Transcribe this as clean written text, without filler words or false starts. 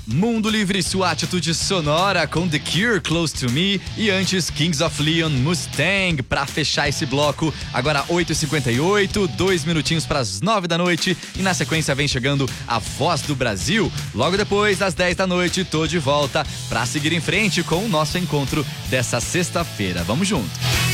Mundo Livre, sua atitude sonora com The Cure, Close to Me, e antes Kings of Leon, Mustang, pra fechar esse bloco. Agora 8h58, 2 minutinhos para as 9 da noite, e na sequência vem chegando a Voz do Brasil. Logo depois das 10 da noite, tô de volta pra seguir em frente com o nosso encontro dessa sexta-feira. Vamos junto!